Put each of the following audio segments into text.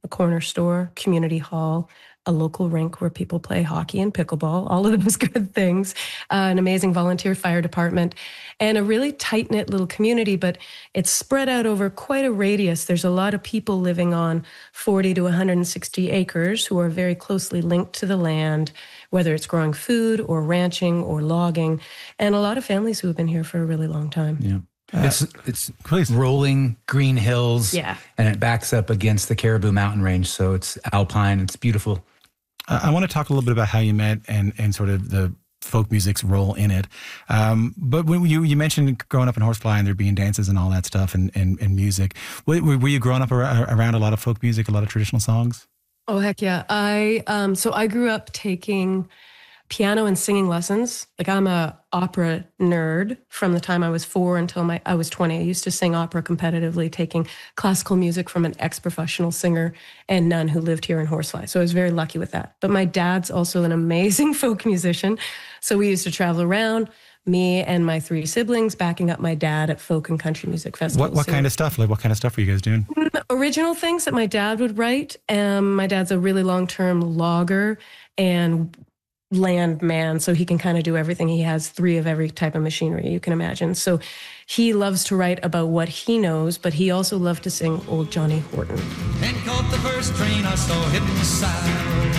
corner store, community hall, a local rink where people play hockey and pickleball, all of those good things, an amazing volunteer fire department, and a really tight-knit little community, but it's spread out over quite a radius. There's a lot of people living on 40 to 160 acres who are very closely linked to the land, whether it's growing food or ranching or logging, and a lot of families who have been here for a really long time. Yeah. It's rolling green hills, yeah, and it backs up against the Caribou Mountain Range, so it's alpine. It's beautiful. I want to talk a little bit about how you met and sort of the folk music's role in it. But when you mentioned growing up in Horsefly and there being dances and all that stuff and music, were you growing up around a lot of folk music, a lot of traditional songs? Oh, heck yeah. So I grew up taking piano and singing lessons. Like, I'm a opera nerd from the time I was 4 until I was 20. I used to sing opera competitively, taking classical music from an ex-professional singer and nun who lived here in Horsefly. So I was very lucky with that. But my dad's also an amazing folk musician. So we used to travel around, me and my 3 siblings, backing up my dad at folk and country music festivals. What kind of stuff? Like, what kind of stuff were you guys doing? Original things that my dad would write. My dad's a really long-term logger and landman, so he can kind of do everything. He has 3 of every type of machinery you can imagine. So he loves to write about what he knows, but he also loved to sing old Johnny Horton. And caught the first train I saw hitting the side.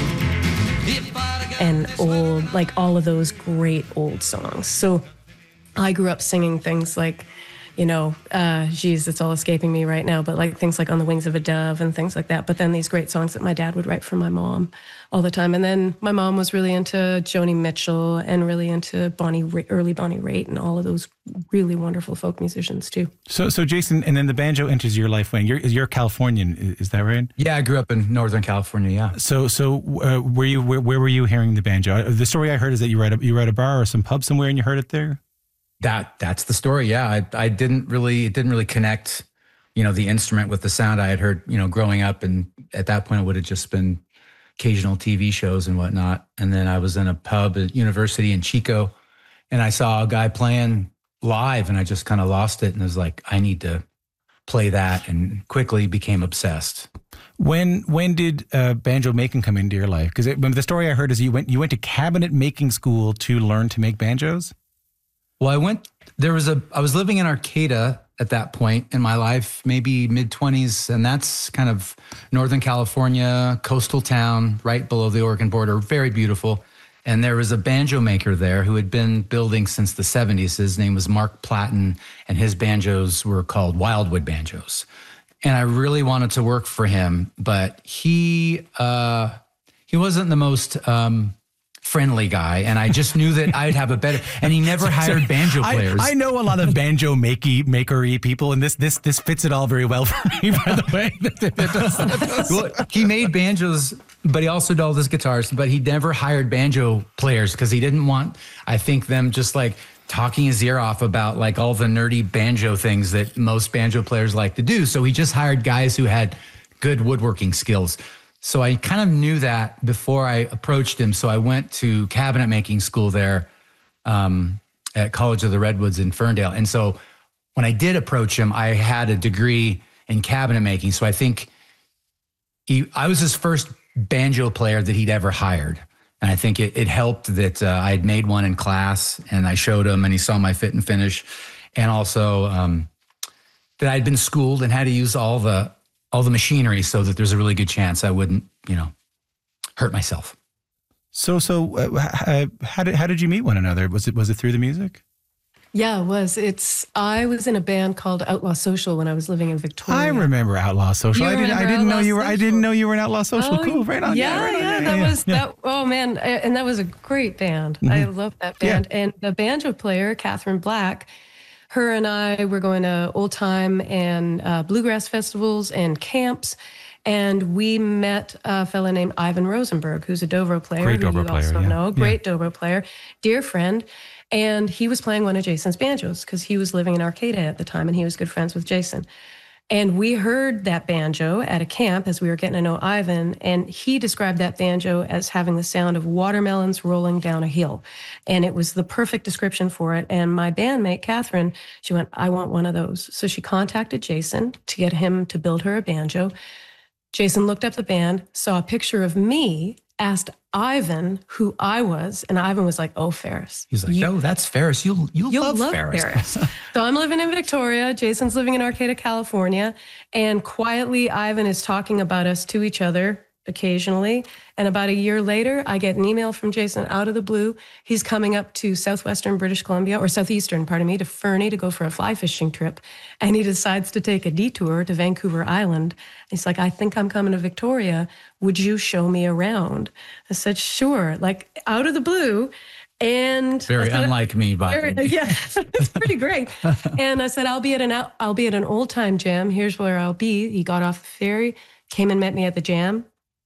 And old, like all of those great old songs. So I grew up singing things like, geez, it's all escaping me right now, but like things like On the Wings of a Dove and things like that. But then these great songs that my dad would write for my mom all the time. And then my mom was really into Joni Mitchell and really into early Bonnie Raitt and all of those really wonderful folk musicians too. So Jason, and then the banjo enters your life when you're Californian, is that right? Yeah, I grew up in Northern California. Yeah. So where were you hearing the banjo? The story I heard is that you were at a bar or some pub somewhere and you heard it there. That's the story. Yeah. It didn't really connect, the instrument with the sound I had heard, growing up. And at that point it would have just been occasional TV shows and whatnot. And then I was in a pub at university in Chico and I saw a guy playing live and I just kind of lost it. And I was like, I need to play that, and quickly became obsessed. When did banjo making come into your life? Because the story I heard is you went to cabinet making school to learn to make banjos. Well, I was living in Arcata at that point in my life, maybe mid-20s, and that's kind of Northern California, coastal town, right below the Oregon border, very beautiful. And there was a banjo maker there who had been building since the 70s. His name was Mark Platten, and his banjos were called Wildwood banjos. And I really wanted to work for him, but he wasn't the most friendly guy, and I just knew that I'd have a better. And he never hired banjo players. I know a lot of banjo makery people, and this fits it all very well for me. By the way, Well, he made banjos, but he also did all his guitars. But he never hired banjo players because he didn't want, I think, them just like talking his ear off about like all the nerdy banjo things that most banjo players like to do. So he just hired guys who had good woodworking skills. So I kind of knew that before I approached him. So I went to cabinet making school there at College of the Redwoods in Ferndale. And so when I did approach him, I had a degree in cabinet making. So I think I was his first banjo player that he'd ever hired. And I think it helped that I had made one in class and I showed him and he saw my fit and finish. And also that I'd been schooled and had to use all the machinery so that there's a really good chance I wouldn't, hurt myself. So how did you meet one another? Was it through the music? Yeah, it was. I was in a band called Outlaw Social when I was living in Victoria. I remember Outlaw Social. I didn't know you were an Outlaw Social. Oh, cool, right on. Yeah, that. Oh man, and that was a great band. Mm-hmm. I love that band. Yeah. And the banjo player, Catherine Black, her and I were going to old time and bluegrass festivals and camps. And we met a fella named Ivan Rosenberg, who's a dobro player. Great dobro player, Great dobro player, dear friend. And he was playing one of Jason's banjos because he was living in Arcata at the time and he was good friends with Jason. And we heard that banjo at a camp as we were getting to know Ivan, and he described that banjo as having the sound of watermelons rolling down a hill. And it was the perfect description for it. And my bandmate, Catherine, she went, I want one of those. So she contacted Jason to get him to build her a banjo. Jason looked up the band, saw a picture of me, asked Ivan who I was, and Ivan was like, "Oh, Ferris." He's like, "Oh, that's Ferris. You'll love Ferris." So I'm living in Victoria. Jason's living in Arcata, California, and quietly Ivan is talking about us to each other occasionally. And about a year later, I get an email from Jason out of the blue. He's coming up to southwestern British Columbia, or southeastern, pardon me, to Fernie to go for a fly fishing trip. And he decides to take a detour to Vancouver Island. He's like, "I think I'm coming to Victoria. Would you show me around?" I said, "Sure," like out of the blue. And very unlike me, but yeah, it's pretty great. And I said, I'll be at an old time jam. Here's where I'll be. He got off the ferry, came and met me at the jam.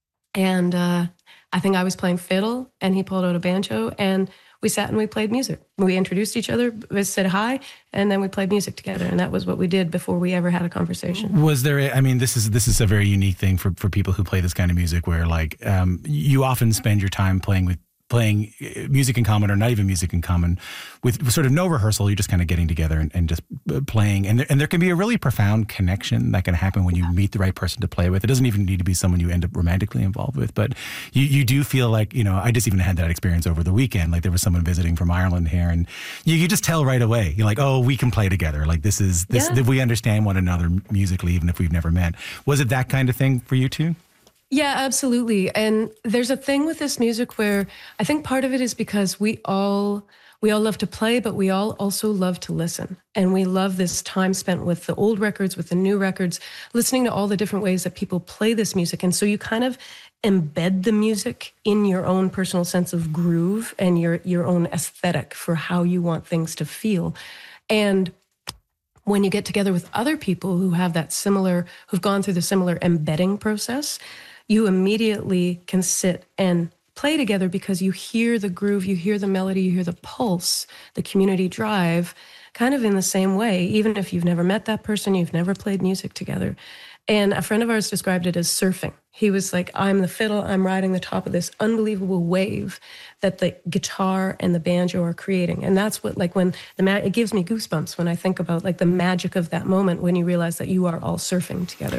And I think I was playing fiddle, and he pulled out a banjo, and we sat and we played music. We introduced each other, we said hi, and then we played music together. And that was what we did before we ever had a conversation. Was there? I mean, this is a very unique thing for people who play this kind of music, where like you often spend your time playing music in common, or not even music in common, with sort of no rehearsal. You're just kind of getting together and just playing. And there can be a really profound connection that can happen when you meet the right person to play with. It doesn't even need to be someone you end up romantically involved with, but you do feel like, you know, I just even had that experience over the weekend. Like there was someone visiting from Ireland here, and you just tell right away. You're like, oh, we can play together. Like this we understand one another musically, even if we've never met. Was it that kind of thing for you too? Yeah, absolutely. And there's a thing with this music where I think part of it is because we all love to play, but we all also love to listen. And we love this time spent with the old records, with the new records, listening to all the different ways that people play this music. And so you kind of embed the music in your own personal sense of groove and your own aesthetic for how you want things to feel. And when you get together with other people who have who've gone through the similar embedding process, you immediately can sit and play together because you hear the groove, you hear the melody, you hear the pulse, the community drive, kind of in the same way, even if you've never met that person, you've never played music together. And a friend of ours described it as surfing. He was like, I'm the fiddle, I'm riding the top of this unbelievable wave that the guitar and the banjo are creating. And that's what, like, it gives me goosebumps when I think about like the magic of that moment when you realize that you are all surfing together.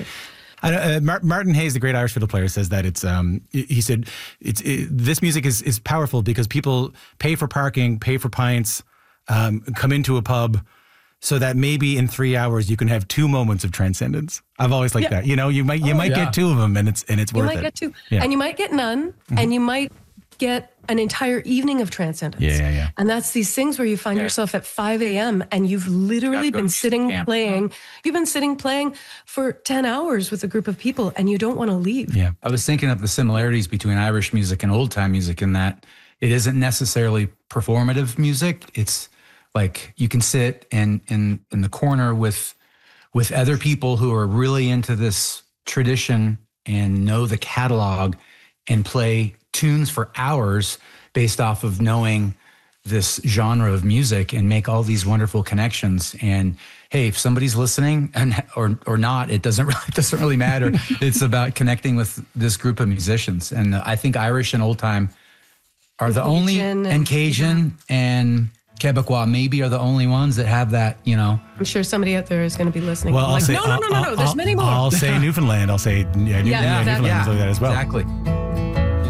Martin Hayes, the great Irish fiddle player, says that he said this music is powerful because people pay for parking, pay for pints, come into a pub, so that maybe in 3 hours you can have 2 moments of transcendence. I've always liked that. You know, you might get 2 of them, and it's worth it. You might get 2, and you might get none, and you might get an entire evening of transcendence. Yeah. And that's these things where you find yourself at 5 a.m. and you've literally been sitting playing. You've been sitting playing for 10 hours with a group of people, and you don't want to leave. Yeah. I was thinking of the similarities between Irish music and old time music in that it isn't necessarily performative music. It's like you can sit in the corner with other people who are really into this tradition and know the catalog and play tunes for hours based off of knowing this genre of music and make all these wonderful connections. And hey, if somebody's listening or not, it doesn't really matter. It's about connecting with this group of musicians. And I think Irish and old time are the only, and Cajun and Quebecois maybe are the only ones that have that, you know. I'm sure somebody out there is going to be listening. Well, no, there's many more. I'll say Newfoundland. I'll say Newfoundland is like that as well. Exactly.